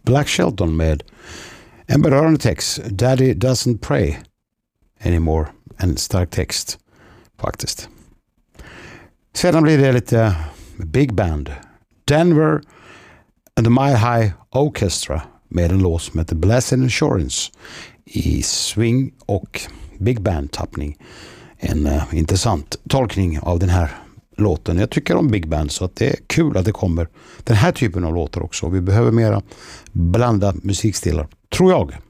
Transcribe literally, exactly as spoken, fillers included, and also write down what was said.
Black Shelton med en berörande text. Daddy doesn't pray anymore. En stark text faktiskt. Sedan blir det lite big band. Denver and the Mile High Orchestra med en låt som heter Blessed Insurance i swing och big band tappning. En uh, intressant tolkning av den här låten. Jag tycker om big band, så att det är kul att det kommer den här typen av låtar också. Vi behöver mera blanda musikstilar, tror jag.